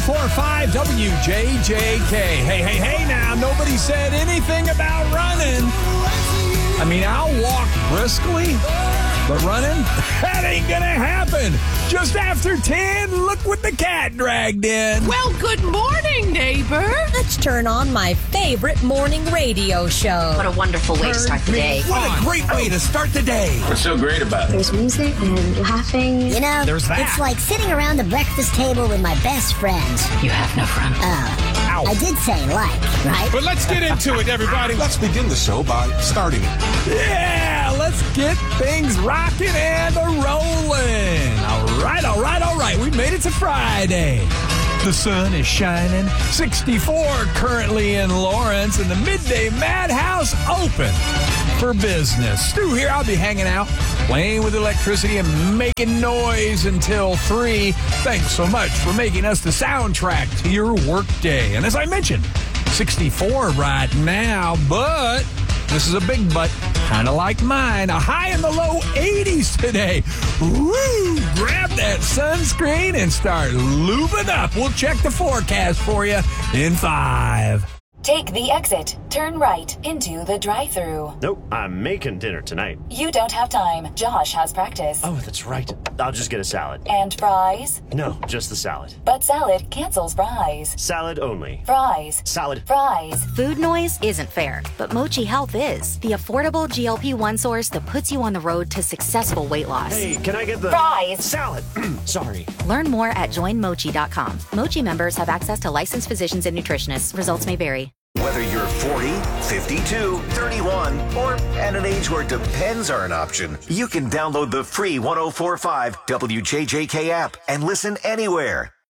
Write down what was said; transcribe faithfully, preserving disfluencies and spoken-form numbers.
four five W J J K. Hey, hey, hey now, nobody said anything about running. I mean, I'll walk briskly, but running, that ain't gonna happen. Just after ten, look what the cat dragged in. Well, good morning, neighbor. Let's turn on my favorite morning radio show. What a wonderful way to start the day. What a great way to start the day. What's so great about it? There's music and laughing. You know, There's that. It's like sitting around the breakfast table with my best friends. You have no friends. Oh, Ow. I did say like, right? But let's get into it, everybody. Let's begin the show by starting it. Yeah, let's get things rocking and a-rolling. All right, all right, all right. We made it to Friday. The sun is shining. sixty-four currently in Lawrence, and the Midday Madhouse open for business. Stu here. I'll be hanging out, playing with electricity and making noise until three. Thanks so much for making us the soundtrack to your workday. And as I mentioned, sixty-four right now, but this is a big but, kind of like mine. A high in the low eighties today. Woo! Grab that sunscreen and start lubing up. We'll check the forecast for you in five. Take the exit. Turn right into the drive-thru. Nope, I'm making dinner tonight. You don't have time. Josh has practice. Oh, that's right. I'll just get a salad. And fries? No, just the salad. But salad cancels fries. Salad only. Fries. Salad. Fries. Food noise isn't fair, but Mochi Health is. The affordable G L P one source that puts you on the road to successful weight loss. Hey, can I get the... Fries. Salad. Sorry. Learn more at join mochi dot com. Mochi members have access to licensed physicians and nutritionists. Results may vary. Whether you're forty, fifty-two, thirty-one, or at an age where depends are an option, you can download the free one oh four point five W J J K app and listen anywhere.